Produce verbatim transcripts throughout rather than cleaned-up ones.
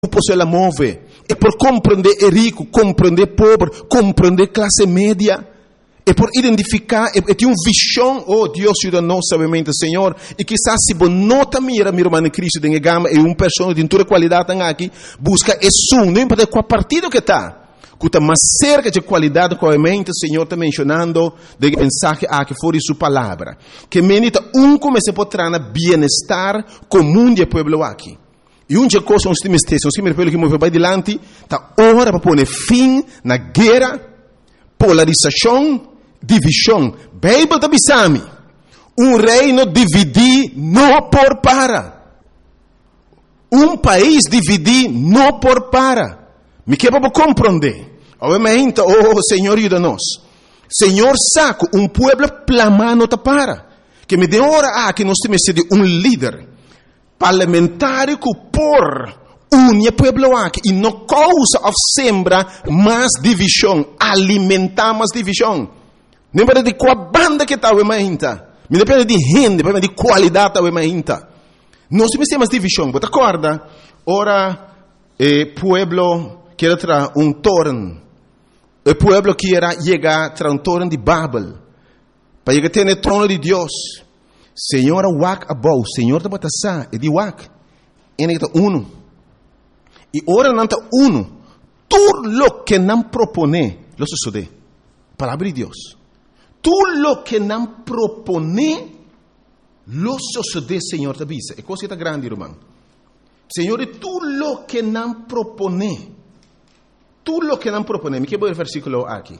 grupo se la move. É por compreender é rico, compreender pobre, compreender classe média. É por identificar, é ter uma visão, oh Deus ajuda-nos, sabemente, Senhor. E quizás se você nota mira, meu irmão Cristo, de gama, é uma pessoa de toda qualidade aqui, busca isso, não importa qual partido que está. Que está mais cerca de qualidade, obviamente, o Senhor está mencionando, de mensagem aqui fora de sua palavra. Que menita um como se pode trazer bem-estar comum do povo aqui. E uma coisa, nós temos que nós temos que mover para adiante, está hora para pôr fim na guerra, polarização, divisão. Bíblia está bisami. Um reino dividir não por para. Um país dividir não por para. Me quer para compreender. Obviamente, oh Senhor, ajuda-nos. Senhor, saco um povo plamando tá para. Que me dê hora a que nós temos que ser um líder parlamentar que por unir povo aqui e não causa of sembra mais divisão, alimentar mais divisão. Não depende de qual banda que está o emainta. Não depende de gente, depende de qualidade o emainta. Nós temos mais divisão. Você acorda? Ora, o povo quer trazer um torno. O povo quer chegar a trazer um torno de Babel. Para chegar a ter o trono de Deus. Senhor, wak abou. Senhor, está batasa. É de wak. Ele está uno. E ora não está uno. Tudo lo que não propone, lo sucede. Palavra de Deus. Tudo lo que não propone, lo sucede, Senhor, te avisa. É coisa grande, irmão. Senhor, tudo lo que não propone. Tudo lo que não propone. Me quero ver o versículo aqui.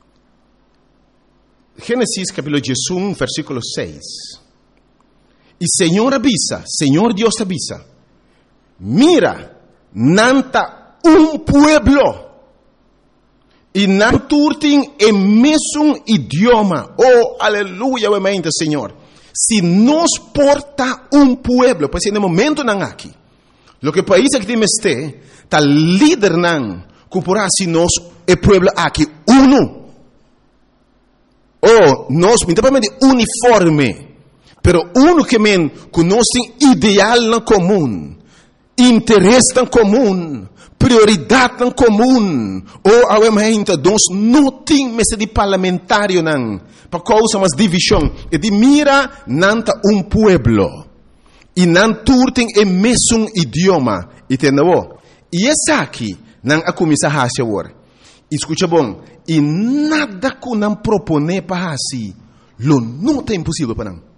Gênesis capítulo um, versículo seis. E Senhor avisa, Senhor Deus avisa. Mira, nanta um pueblo. E não turtem o mesmo idioma. Oh, aleluia, obviamente, Senhor. Se nos porta um pueblo, pois no momento não aqui. Lo que país que temos ter, tá líder não, que porá se nós é pueblo aqui uno. Oh, nós, independente uniforme. Pero uno que men, que nós tem ideal na comum, interesse na comum, prioridade na comum. Ou, obviamente, nós não temos de parlamentário não, para causa mais divisão. E de mira, nanta um pueblo. E não turtem o mesmo idioma. Entendeu? E esse aqui, não a começar a fazer agora. Escuta bom. E nada que não propone para assim, lo não é impossível para não.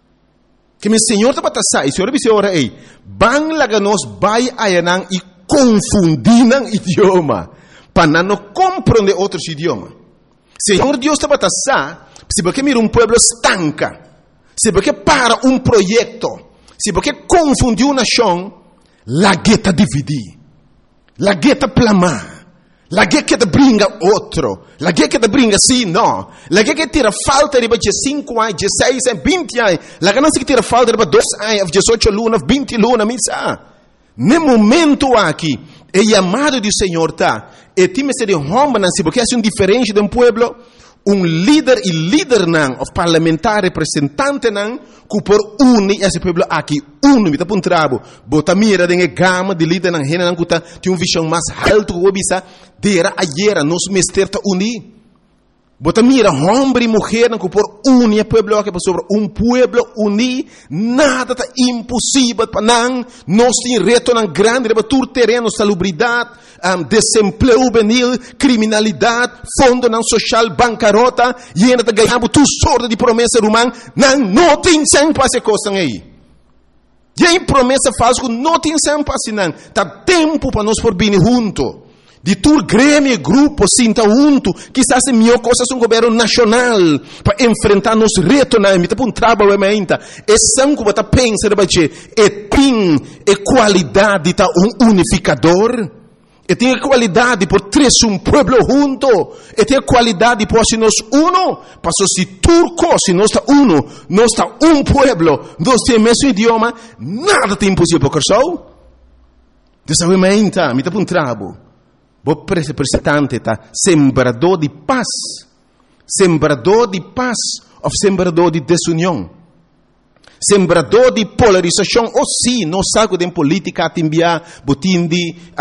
Que meu Senhor está para passar, e o Senhor disse ora aí, bang laga nos vai ayanang e confundir nang idioma, para não compreender outros idiomas. Senhor Deus está para passar, se porque mira um povo estanca, se porque para um projeto, se porque confundir uma nação, la gueta dividir, la gueta plamar. La guerra que te brinca outro. La guerra que te brinca sim, não. La guerra que tira falta de cinco anos, dezesseis anos, vinte anos. La guerra que tira falta de dois anos, dezoito lunas, vinte lunas, missa. No momento aqui, é chamado do Senhor, tá? E time se de homem, se porque é um diferente de um povo, um líder e líder não, of parlamentar, representante não, que por unir esse povo aqui, uno, me tá um trabo, bota mira de gama de líder não, rena não, que tá, tem uma visão mais alta, que o bisa, dera ayer, nos mester ta unir. Bota mira, homem e mulher, que por unir o povo, que por sobre um povo unir, nada tá impossível para não, nós tem reto não grande, para tur terreno, salubridade, um, desemprego juvenil, criminalidade, fundo não social, bancarrota, e ainda tá ganhando tu sorte de promessa romana, não, não tem sem passe coisa aí. E aí promessa falsa, não tem sem passe não, tá tempo para nós por vir junto. De tur grêmio, grupo, sinta junto, quizás é melhor coisa um governo nacional para enfrentar nos retos, não, me tá um trabalho ainda. É sangue que você pensa, é tem é qualidade tá um unificador, é tem qualidade por três um povo junto, é tem qualidade por se nós uno, para se turco, se nós está uno, nós está um povo, nós temos o mesmo idioma, nada tem impossível por só. Dessa ainda, me tá um trabalho. O representante está sembrador de paz, sembrador de paz ou sembrador de desunião. sembrador de polarização, ou sim, não sabe de política a timbiar, botindi,